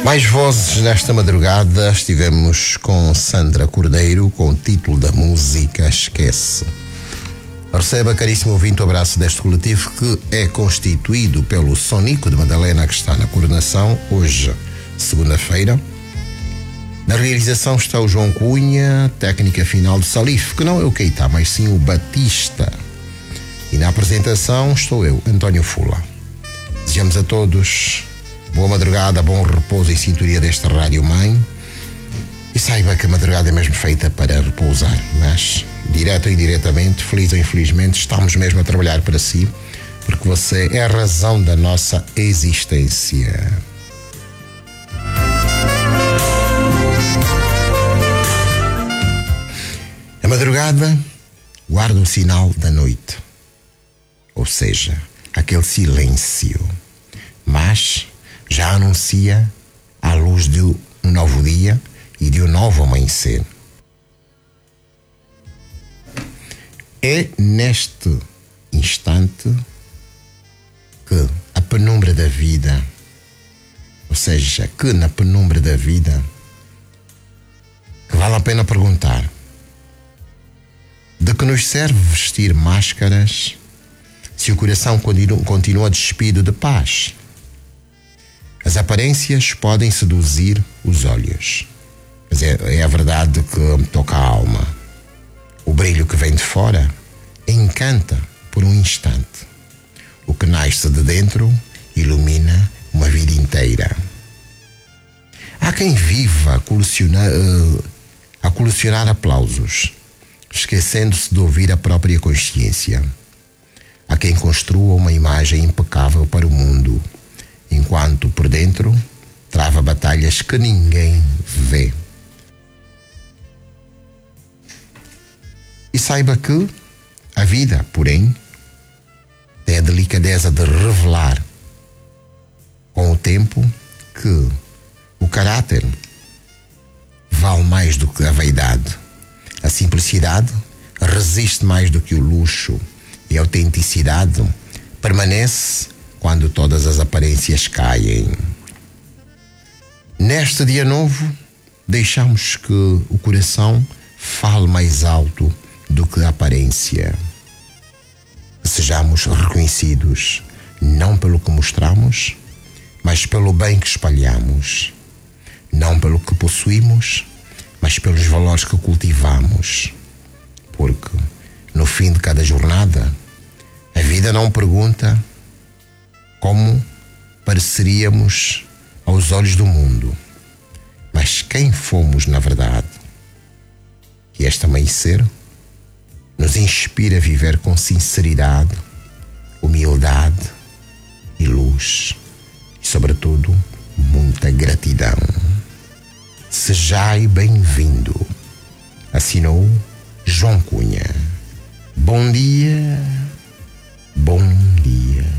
Mais vozes nesta madrugada. Estivemos com Sandra Cordeiro com o título da música Esquece. Receba, caríssimo ouvinte, o abraço deste coletivo que é constituído pelo Sonico de Madalena, que está na coordenação, hoje, segunda-feira. Na realização está o João Cunha, técnica final do Salif, que não é o Keita, mas sim o Batista. E na apresentação estou eu, António Fula. Desejamos a todos boa madrugada, bom repouso em sintonia desta Rádio Mãe. E saiba que a madrugada é mesmo feita para repousar, mas, direto ou indiretamente, feliz ou infelizmente, estamos mesmo a trabalhar para si, porque você é a razão da nossa existência. A madrugada guarda o sinal da noite, ou seja, aquele silêncio, mas já anuncia a luz de um novo dia e de um novo amanhecer. É neste instante que a penumbra da vida, ou seja, que na penumbra da vida, que vale a pena perguntar: de que nos serve vestir máscaras se o coração continua despido de paz? As aparências podem seduzir os olhos, mas é a verdade que toca a alma. O brilho que vem de fora encanta por um instante. O que nasce de dentro ilumina uma vida inteira. Há quem viva a colecionar aplausos, esquecendo-se de ouvir a própria consciência. Há quem construa uma imagem impecável para o mundo, enquanto por dentro trava batalhas que ninguém vê. E saiba que a vida, porém, tem a delicadeza de revelar com o tempo que o caráter vale mais do que a vaidade. A simplicidade resiste mais do que o luxo e a autenticidade permanece quando todas as aparências caem. Neste dia novo, deixamos que o coração fale mais alto do que a aparência. Sejamos reconhecidos não pelo que mostramos, mas pelo bem que espalhamos. Não pelo que possuímos, mas pelos valores que cultivamos. Porque no fim de cada jornada, a vida não pergunta como pareceríamos aos olhos do mundo, mas quem fomos na verdade. Que este amanhecer nos inspira a viver com sinceridade, humildade e luz, e sobretudo muita gratidão. Sejai bem-vindo. Assinou João Cunha. Bom dia, bom dia.